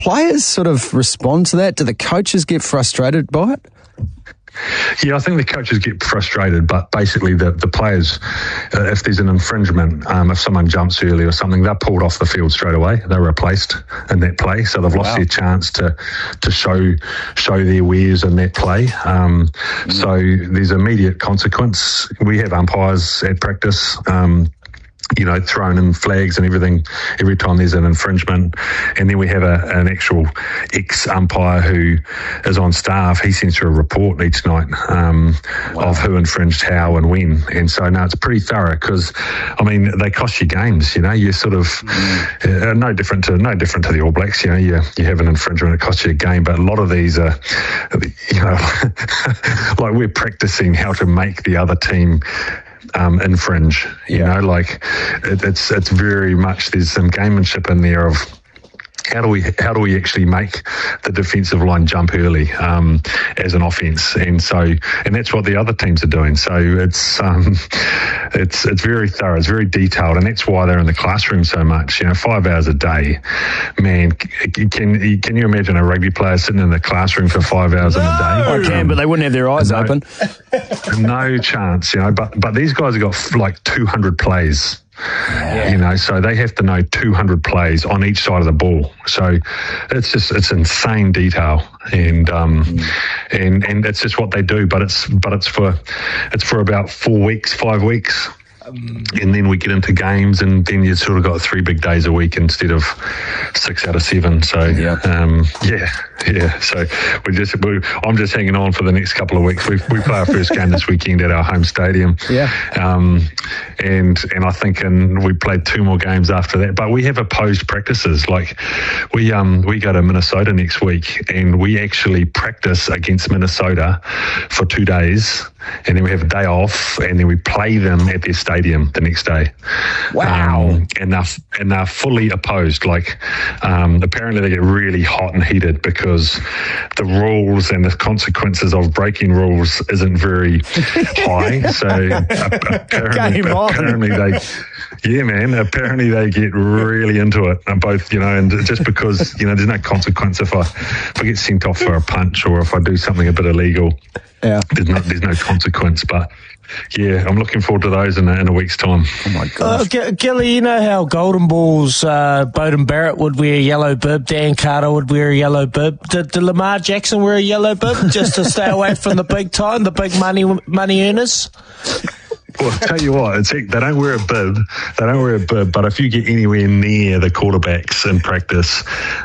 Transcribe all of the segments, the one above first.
players sort of respond to that? Do the coaches get frustrated by it? Yeah, I think the coaches get frustrated, but basically the players, if there's an infringement, if someone jumps early or something, they're pulled off the field straight away. They're replaced in that play, so they've lost their chance to show their wares in that play. So there's immediate consequence. We have umpires at practice. Thrown in flags and everything every time there's an infringement. And then we have an actual ex-umpire who is on staff. He sends through a report each night of who infringed how and when. And so now it's pretty thorough because, they cost you games. You're sort of no different to the All Blacks. You have an infringement, it costs you a game. But a lot of these are, like we're practicing how to make the other team infringe, it's very much, there's some gamemanship in there of how do we actually make the defensive line jump early as an offense, and that's what the other teams are doing. So it's very thorough, it's very detailed, and that's why they're in the classroom so much. 5 hours a day, man. Can you imagine a rugby player sitting in the classroom for 5 hours in a day? I can, but they wouldn't have their eyes open. No chance, But these guys have got like 200 plays. So they have to know 200 plays on each side of the ball. So it's insane detail, and it's just what they do. But it's for about 5 weeks. And then we get into games, and then you sort of got 3 big days a week instead of 6 out of 7. So So I'm just hanging on for the next couple of weeks. We play our first game this weekend at our home stadium. And I think we played 2 more games after that. But we have opposed practices. Like we go to Minnesota next week, and we actually practice against Minnesota for 2 days, and then we have a day off, and then we play them at their stadium the next day. Wow. And they're fully opposed. Like apparently they get really hot and heated because the rules and the consequences of breaking rules isn't very high. So apparently they get really into it. And both, and just because, there's no consequence if I get sent off for a punch or if I do something a bit illegal. Yeah. There's no consequence, but I'm looking forward to those in a week's time. Oh my gosh. Gilly, you know how Golden Balls, Beauden Barrett would wear a yellow bib, Dan Carter would wear a yellow bib. Did Lamar Jackson wear a yellow bib just to stay away from the big time, the big money earners? Well, I'll tell you what, they don't wear a bib. But if you get anywhere near the quarterbacks in practice,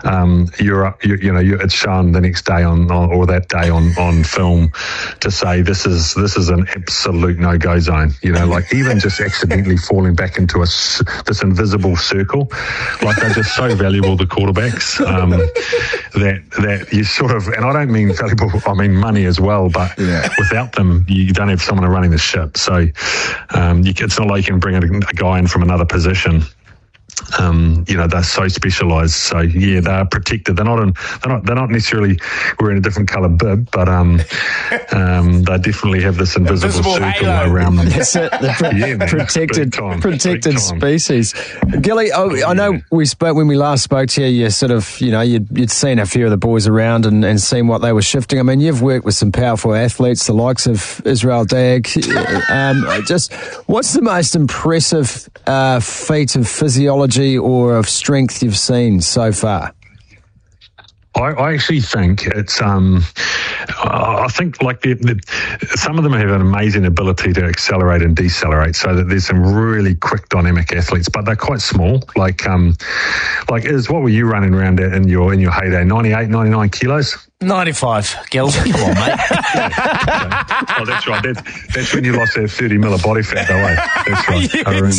it's shown the next day or that day on film to say this is an absolute no-go zone. Like even just accidentally falling back into this invisible circle, like they're just so valuable, the quarterbacks, that you sort of, and I don't mean valuable, I mean money as well, but without them, you don't have someone running the ship. So it's not like you can bring a guy in from another position. They're so specialised. So they're protected. They're not necessarily wearing a different colour bib, but they definitely have this invisible circle halo around them. That's it. Protected species. Gilly, I know we spoke when we last spoke to you. You sort of, you'd seen a few of the boys around and seen what they were shifting. I mean, you've worked with some powerful athletes, the likes of Israel Dag. Just what's the most impressive feat of physiology or of strength you've seen so far? I actually think it's. I think like some of them have an amazing ability to accelerate and decelerate, so that there's some really quick, dynamic athletes, but they're quite small. Like what were you running around at in your heyday? 98, 99 kilos. 95, Gil. Come on, mate. Oh, that's right. That's when you lost that 30 mil of body fat, though. That's right. Yes. I remember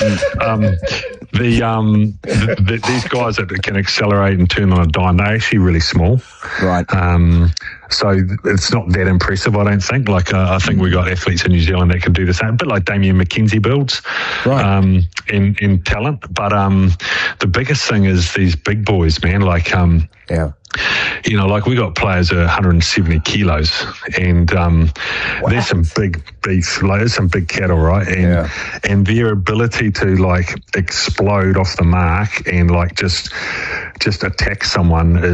that. These guys that can accelerate and turn on a dime, they're actually really small. Right. So it's not that impressive, I don't think. Like I think we got athletes in New Zealand that can do the same, a bit like Damian McKenzie builds, right? In talent. But the biggest thing is these big boys, man. Like like we got players who are 170 kilos, and there's some big beef, like there's some big cattle, right? And their ability to like explode off the mark and like just attack someone